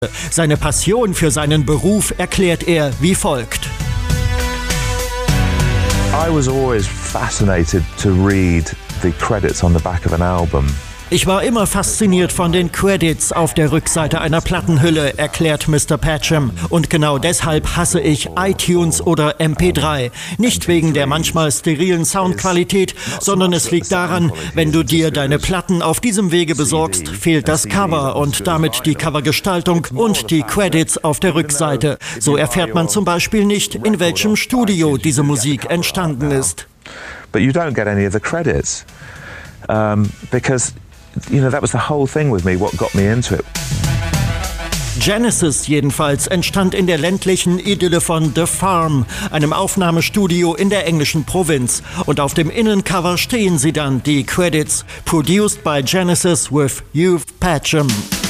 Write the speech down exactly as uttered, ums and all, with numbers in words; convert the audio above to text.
Seine Passion für seinen Beruf erklärt er wie folgt. I was always fascinated to read the credits on the back of an album. Ich war immer fasziniert von den Credits auf der Rückseite einer Plattenhülle, erklärt Mister Patcham. Und genau deshalb hasse ich iTunes oder M P drei. Nicht wegen der manchmal sterilen Soundqualität, sondern es liegt daran, wenn du dir deine Platten auf diesem Wege besorgst, fehlt das Cover und damit die Covergestaltung und die Credits auf der Rückseite. So erfährt man zum Beispiel nicht, in welchem Studio diese Musik entstanden ist. But you don't get any of the credits, um, because you know, that was the whole thing with me, what got me into it. Genesis jedenfalls entstand in der ländlichen Idylle von The Farm, einem Aufnahmestudio in der englischen Provinz. Und auf dem Innencover stehen sie dann, die Credits, produced by Genesis with Hugh Patcham.